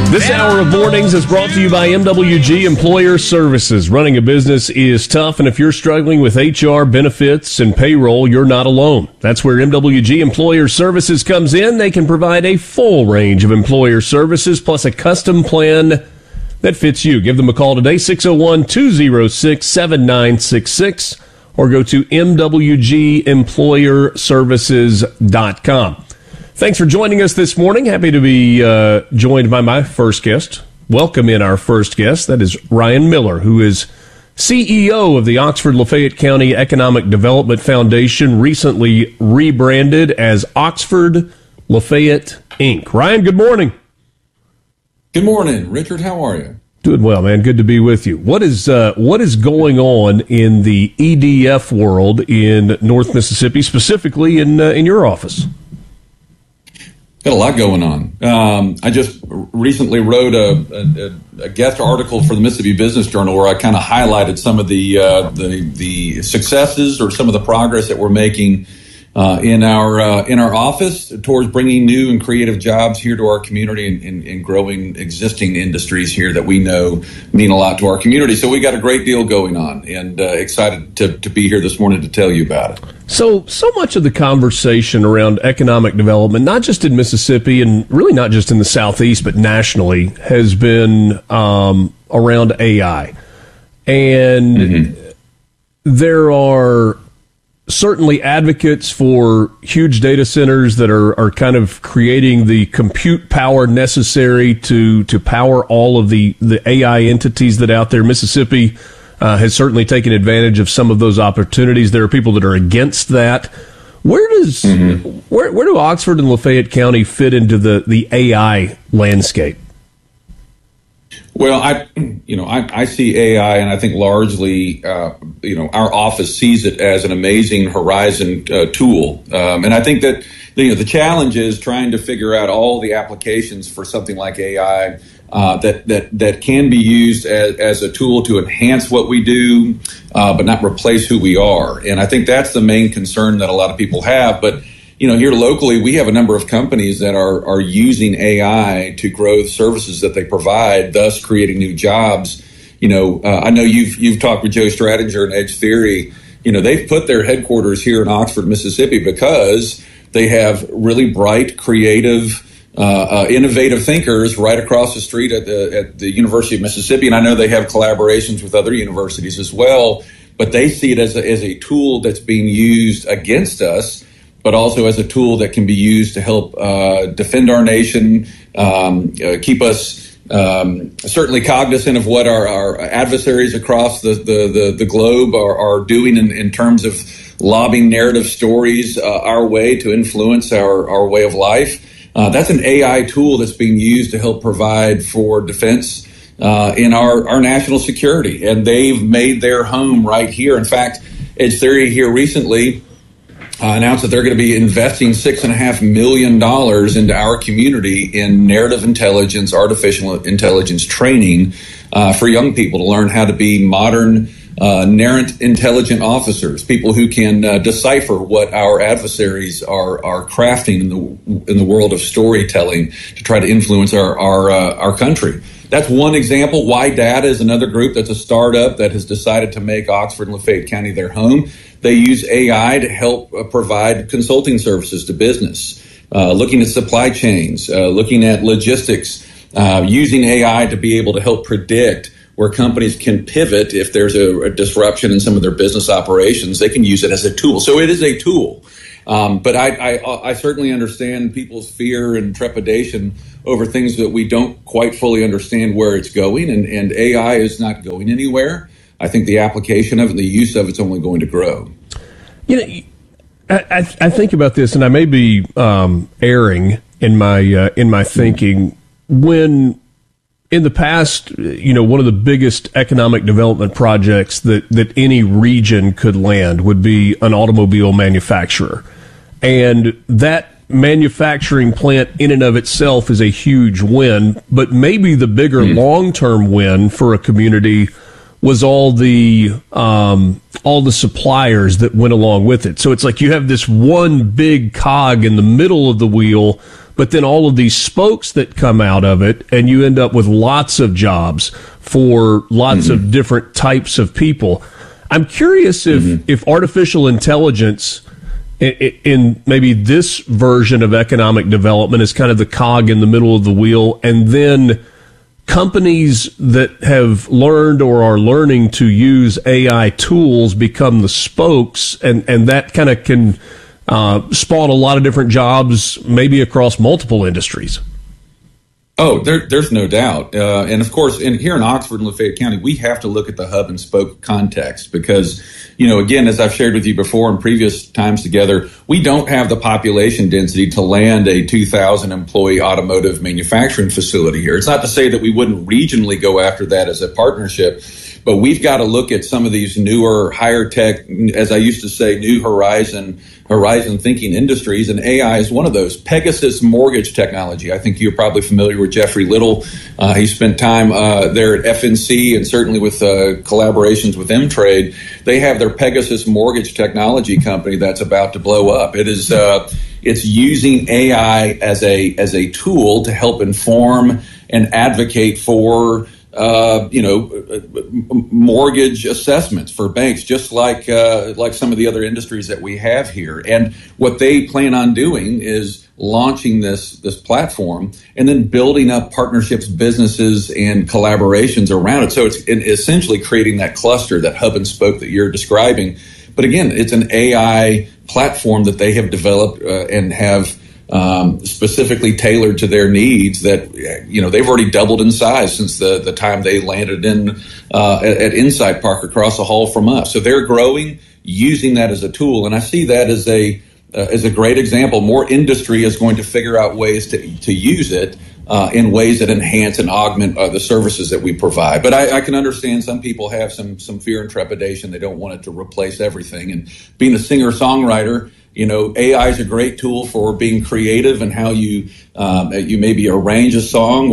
This hour of mornings is brought to you by MWG Employer Services. Running a business is tough, and if you're struggling with HR, benefits, and payroll, you're not alone. That's where MWG Employer Services comes in. They can provide a full range of employer services, plus a custom plan that fits you. Give them a call today, 601-206-7966, or go to MWGEmployerServices.com. Thanks for joining us this morning. Happy to be joined by my first guest. Welcome in our first guest. That is Ryan Miller, who is CEO of the Oxford-Lafayette County Economic Development Foundation, recently rebranded as Oxford Lafayette, Inc. Ryan, good morning. Good morning, Richard. How are you? Doing well, man. Good to be with you. What is going on in the EDF world in North Mississippi, specifically in your office? Got a lot going on. I just recently wrote a guest article for the Mississippi Business Journal where I kind of highlighted some of the successes or some of the progress that we're making in our office towards bringing new and creative jobs here to our community and growing existing industries here that we know mean a lot to our community. So we got a great deal going on, and excited to be here this morning to tell you about it. So much of the conversation around economic development, not just in Mississippi and really not just in the Southeast, but nationally, has been around AI. And there are certainly advocates for huge data centers that are kind of creating the compute power necessary to power all of the AI entities that are out there. Mississippi has certainly taken advantage of some of those opportunities. There are people that are against that. Where do Oxford and Lafayette County fit into the AI landscape? Well, I see AI, and I think largely, our office sees it as an amazing horizon tool. And I think that the challenge is trying to figure out all the applications for something like AI that can be used as a tool to enhance what we do, but not replace who we are. And I think that's the main concern that a lot of people have. But here locally, we have a number of companies that are using AI to grow the services that they provide, thus creating new jobs. I know you've talked with Joe Stradinger and Edge Theory. They've put their headquarters here in Oxford, Mississippi, because they have really bright, creative, innovative thinkers right across the street at the University of Mississippi. And I know they have collaborations with other universities as well, but they see it as a tool that's being used against us, but also as a tool that can be used to help defend our nation, keep us certainly cognizant of what our adversaries across the globe are doing in terms of lobbing narrative stories our way to influence our way of life. That's an AI tool that's being used to help provide for defense in our national security. And they've made their home right here. In fact, Edge Theory here recently announced that they're going to be investing $6.5 million into our community in narrative intelligence, artificial intelligence training for young people to learn how to be modern, narrant, intelligent officers, people who can decipher what our adversaries are crafting in the world of storytelling to try to influence our country. That's one example. Y Data is another group that's a startup that has decided to make Oxford and Lafayette County their home. They use AI to help provide consulting services to business, looking at supply chains, looking at logistics, using AI to be able to help predict where companies can pivot if there's a disruption in some of their business operations. They can use it as a tool. So it is a tool. But I certainly understand people's fear and trepidation over things that we don't quite fully understand where it's going. And AI is not going anywhere. I think the application of it and the use of it's only going to grow. I think about this, and I may be erring in my thinking. When in the past, one of the biggest economic development projects that any region could land would be an automobile manufacturer. And that manufacturing plant in and of itself is a huge win, but maybe the bigger long-term win for a community was all the suppliers that went along with it. So it's like you have this one big cog in the middle of the wheel, but then all of these spokes that come out of it, and you end up with lots of jobs for lots of different types of people. I'm curious if artificial intelligence in maybe this version of economic development is kind of the cog in the middle of the wheel, and then companies that have learned or are learning to use AI tools become the spokes, and that kind of can spawn a lot of different jobs, maybe across multiple industries. Oh, there's no doubt. And of course, here in Oxford and Lafayette County, we have to look at the hub and spoke context because, again, as I've shared with you before in previous times together, we don't have the population density to land a 2,000 employee automotive manufacturing facility here. It's not to say that we wouldn't regionally go after that as a partnership, but we've got to look at some of these newer, higher tech, as I used to say, new horizon thinking industries, and AI is one of those. Pegasus mortgage technology. I think you're probably familiar with Jeffrey Little. He spent time there at FNC and certainly with collaborations with M-Trade. They have their Pegasus mortgage technology company that's about to blow up. It is it's using AI as a tool to help inform and advocate for mortgage assessments for banks, just like some of the other industries that we have here. And what they plan on doing is launching this platform and then building up partnerships, businesses, and collaborations around it. So it's essentially creating that cluster, that hub and spoke that you're describing. But again, it's an AI platform that they have developed and have specifically tailored to their needs that, they've already doubled in size since the time they landed at Insight Park across the hall from us. So they're growing, using that as a tool. And I see that as a great example. More industry is going to figure out ways to use it in ways that enhance and augment the services that we provide. But I can understand some people have some fear and trepidation. They don't want it to replace everything. And being a singer-songwriter, AI is a great tool for being creative and how you maybe arrange a song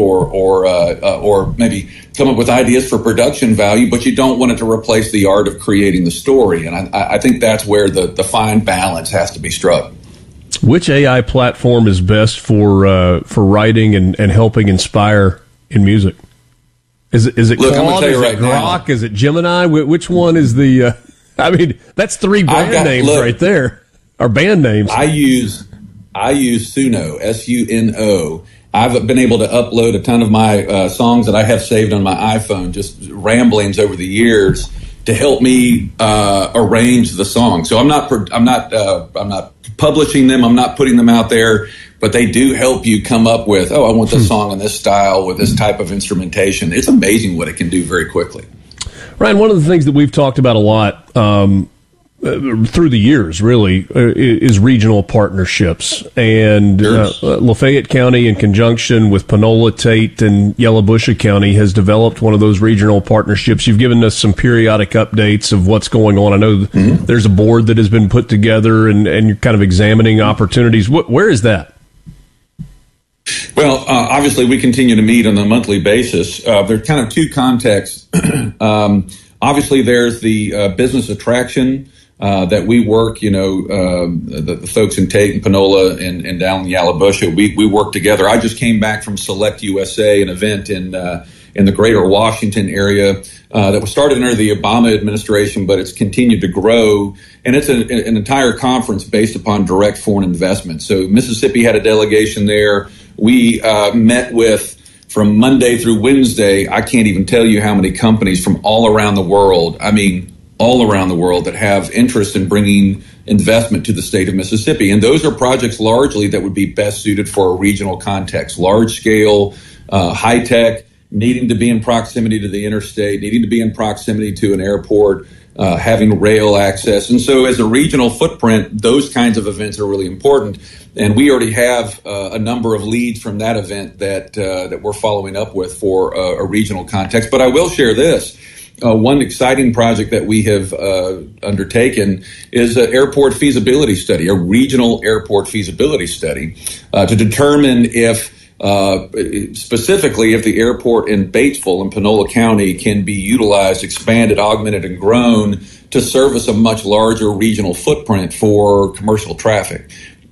or maybe come up with ideas for production value, but you don't want it to replace the art of creating the story. And I think that's where the fine balance has to be struck. Which AI platform is best for writing and helping inspire in music? Is it Look, Claude? Is it Grok? Is it Gemini? Which one is the? That's three brand names right there. Our band names. I use Suno, Suno. I've been able to upload a ton of my songs that I have saved on my iPhone, just ramblings over the years, to help me arrange the song. So I'm not publishing them. I'm not putting them out there, but they do help you come up with, I want this song in this style with this type of instrumentation. It's amazing what it can do very quickly. Ryan, one of the things that we've talked about a lot through the years, really, is regional partnerships. And Lafayette County, in conjunction with Panola, Tate, and Yalobusha County, has developed one of those regional partnerships. You've given us some periodic updates of what's going on. I know there's a board that has been put together, and you're kind of examining opportunities. Where is that? Well, obviously, we continue to meet on a monthly basis. There's kind of two contexts. Obviously, there's the business attraction that we work, the folks in Tate and Panola and down in Yalobusha, we work together. I just came back from Select USA, an event in the greater Washington area that was started under the Obama administration, but it's continued to grow. And it's an entire conference based upon direct foreign investment. So Mississippi had a delegation there. We met with, from Monday through Wednesday, I can't even tell you how many companies from all around the world, all around the world, that have interest in bringing investment to the state of Mississippi. And those are projects largely that would be best suited for a regional context, large scale, high tech, needing to be in proximity to the interstate, needing to be in proximity to an airport, having rail access. And so as a regional footprint, those kinds of events are really important. And we already have a number of leads from that event that we're following up with for a regional context. But I will share this. One exciting project that we have undertaken is an airport feasibility study, a regional airport feasibility study, to determine if specifically if the airport in Batesville in Panola County can be utilized, expanded, augmented, and grown to service a much larger regional footprint for commercial traffic.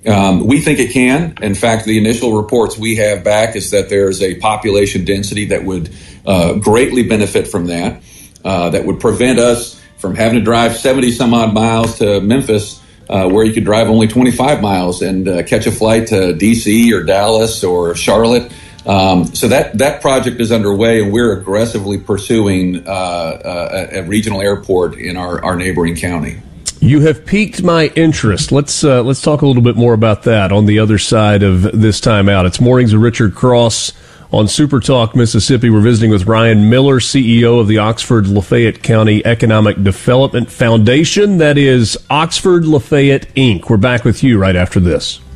We think it can. In fact, the initial reports we have back is that there's a population density that would greatly benefit from that, that would prevent us from having to drive 70 some odd miles to Memphis, where you could drive only 25 miles and catch a flight to D.C. or Dallas or Charlotte. So that project is underway, and we're aggressively pursuing a regional airport in our neighboring county. You have piqued my interest. Let's talk a little bit more about that on the other side of this time out. It's Mornings with Richard Cross on Super Talk Mississippi. We're visiting with Ryan Miller, CEO of the Oxford-Lafayette County Economic Development Foundation. That is Oxford Lafayette, Inc. We're back with you right after this.